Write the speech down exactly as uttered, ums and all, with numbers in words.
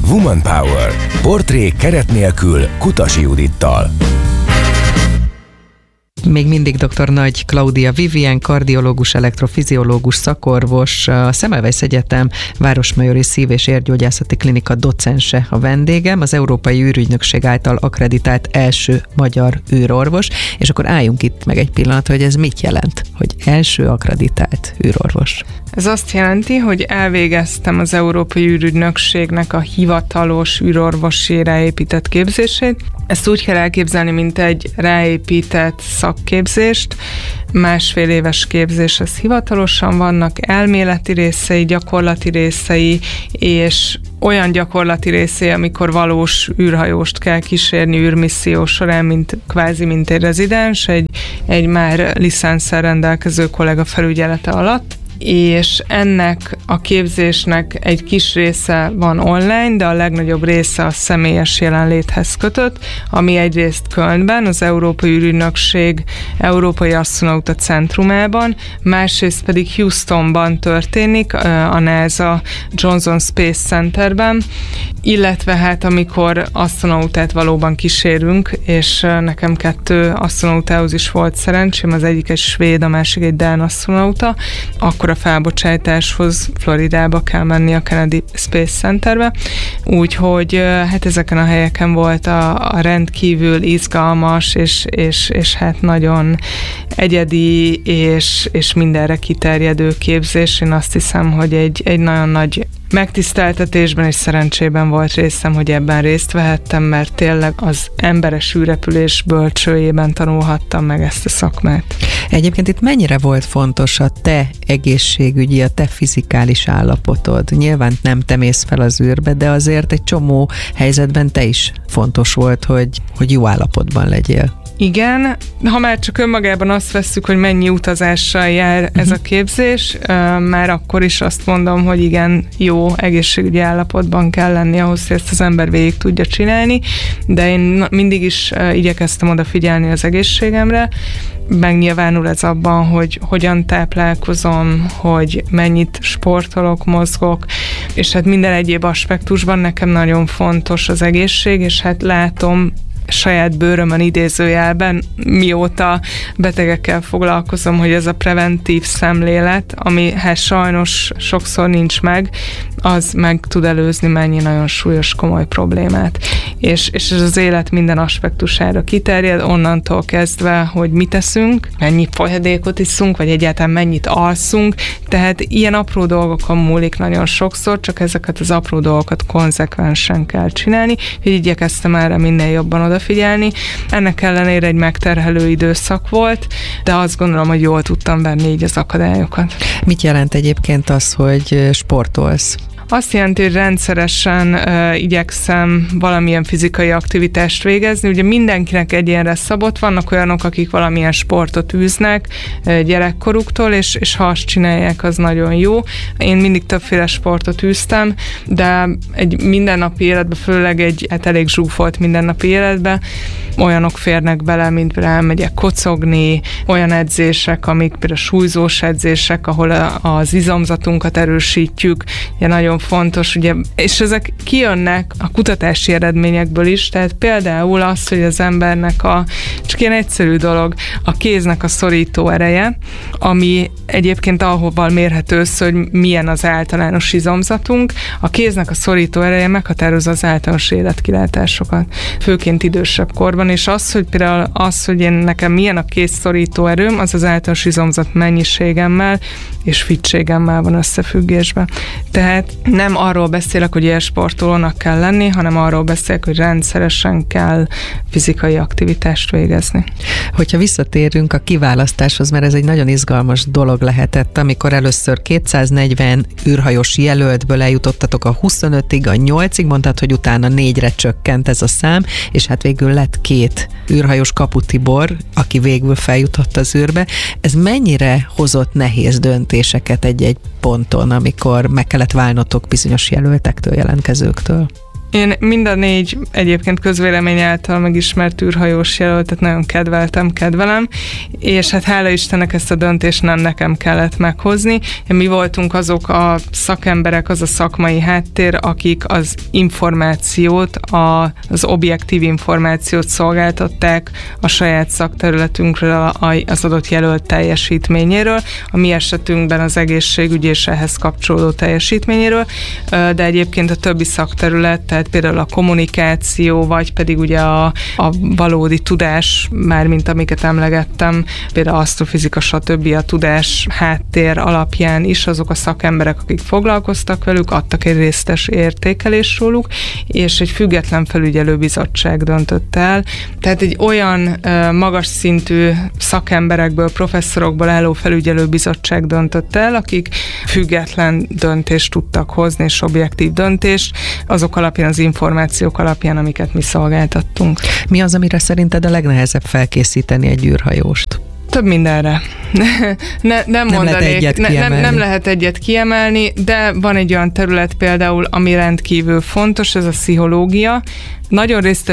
Woman Power. Portré keret nélkül Kutasi Judittal. Még mindig dr. Nagy Klaudia Vivien, kardiológus, elektrofiziológus, szakorvos, a Semmelweis Egyetem Városmajori Szív- és Érgyógyászati Klinika docense a vendégem, az Európai űrügynökség által akkreditált első magyar űrorvos, és akkor álljunk itt meg egy pillanat, hogy ez mit jelent, hogy első akkreditált űrorvos. Ez azt jelenti, hogy elvégeztem az Európai űrügynökségnek a hivatalos űrorvosi ráépített képzését. Ezt úgy kell elképzelni, mint egy ráépített szakképzést, másfél éves képzés, ez hivatalosan vannak, elméleti részei, gyakorlati részei, és olyan gyakorlati részei, amikor valós űrhajóst kell kísérni űrmisszió során, mint kvázi mint egy rezidens, egy, egy már licenszel rendelkező kollega felügyelete alatt, és ennek a képzésnek egy kis része van online, de a legnagyobb része a személyes jelenléthez kötött, ami egyrészt Kölnben, az Európai űrügynökség Európai Asztronauta Centrumában, másrészt pedig Houstonban történik, a NASA Johnson Space Centerben, illetve hát amikor asztronautát valóban kísérünk, és nekem kettő asztronautához is volt szerencsém, az egyik egy svéd, a másik egy dán asztronauta, akkor a felbocsátáshoz Floridába kell menni a Kennedy Space Centerbe, úgyhogy hát ezeken a helyeken volt a, a rendkívül izgalmas, és, és, és hát nagyon egyedi, és, és mindenre kiterjedő képzés. Én azt hiszem, hogy egy, egy nagyon nagy megtiszteltetésben és szerencsében volt részem, hogy ebben részt vehettem, mert tényleg az emberes űrrepülés bölcsőjében tanulhattam meg ezt a szakmát. Egyébként itt mennyire volt fontos a te egészségügyi, a te fizikális állapotod? Nyilván nem te mész fel az űrbe, de azért egy csomó helyzetben te is fontos volt, hogy, hogy jó állapotban legyél. Igen, ha már csak önmagában azt vesszük, hogy mennyi utazással jár ez a képzés, már akkor is azt mondom, hogy igen, jó egészségügyi állapotban kell lenni ahhoz, hogy ezt az ember végig tudja csinálni, de én mindig is igyekeztem odafigyelni az egészségemre. Megnyilvánul ez abban, hogy hogyan táplálkozom, hogy mennyit sportolok, mozgok, és hát minden egyéb aspektusban nekem nagyon fontos az egészség, és hát látom saját bőrömön idézőjelben, mióta betegekkel foglalkozom, hogy ez a preventív szemlélet, amihez sajnos sokszor nincs meg, az meg tud előzni mennyi nagyon súlyos, komoly problémát. És, és ez az élet minden aspektusára kiterjed, onnantól kezdve, hogy mit teszünk, mennyi folyadékot iszunk, vagy egyáltalán mennyit alszunk, tehát ilyen apró dolgokon múlik nagyon sokszor, csak ezeket az apró dolgokat konzekvensen kell csinálni, hogy igyekeztem erre minél jobban odafigyelni. Ennek ellenére egy megterhelő időszak volt, de azt gondolom, hogy jól tudtam venni így az akadályokat. Mit jelent egyébként az, hogy sportolsz? Azt jelenti, hogy rendszeresen uh, igyekszem valamilyen fizikai aktivitást végezni. Ugye mindenkinek egyénre szabott, vannak olyanok, akik valamilyen sportot űznek uh, gyerekkoruktól, és, és ha azt csinálják, az nagyon jó. Én mindig többféle sportot űztem, de egy mindennapi életben, főleg egy hát elég zsúfolt mindennapi életben olyanok férnek bele, mint például elmegyek kocogni, olyan edzések, amik például súlyzós edzések, ahol az izomzatunkat erősítjük, ugye nagyon fontos, ugye, és ezek kijönnek a kutatási eredményekből is, tehát például az, hogy az embernek a, csak ilyen egyszerű dolog, a kéznek a szorító ereje, ami egyébként ahova mérhető össze, hogy milyen az általános izomzatunk, a kéznek a szorító ereje meghatározza az általános életkilátásokat, főként idősebb korban, és az, hogy például az, hogy én nekem milyen a kéz szorító erőm, az az általános izomzat mennyiségemmel és fittségemmel van összefüggésben. Tehát nem arról beszélek, hogy ilyen sportolónak kell lenni, hanem arról beszélek, hogy rendszeresen kell fizikai aktivitást végezni. Hogyha visszatérünk a kiválasztáshoz, mert ez egy nagyon izgalmas dolog lehetett, amikor először kétszáznegyven űrhajós jelöltből eljutottatok a huszonötig, a nyolcig, mondtad, hogy utána négyre csökkent ez a szám, és hát végül lett két űrhajós, Kapu Tibor, aki végül feljutott az űrbe. Ez mennyire hozott nehéz döntéseket egy-egy ponton, amikor meg kellett válnotok bizonyos jelöltektől, jelentkezőktől? Én mind a négy egyébként közvélemény által megismert űrhajós jelöltet nagyon kedveltem, kedvelem, és hát hála Istennek ezt a döntést nem nekem kellett meghozni. Mi voltunk azok a szakemberek, az a szakmai háttér, akik az információt, a, az objektív információt szolgáltatták a saját szakterületünkről, az adott jelölt teljesítményéről, a mi esetünkben az egészségügy és ehhez kapcsolódó teljesítményéről, de egyébként a többi szakterület, tehát például a kommunikáció, vagy pedig ugye a, a valódi tudás, már mint amiket emlegettem, például asztrofizika, stb. A tudás háttér alapján is azok a szakemberek, akik foglalkoztak velük, adtak egy részletes értékelést róluk, és egy független felügyelőbizottság döntött el. Tehát egy olyan uh, magas szintű szakemberekből, professzorokból álló felügyelőbizottság döntött el, akik független döntést tudtak hozni, és objektív döntést, azok alapján, az információk alapján, amiket mi szolgáltattunk. Mi az, amire szerinted a legnehezebb felkészíteni egy űrhajóst? Több mindenre. ne, nem, nem mondanék, lehet egyet ne, nem, nem lehet egyet kiemelni, de van egy olyan terület például, ami rendkívül fontos, ez a pszichológia. Nagyon részt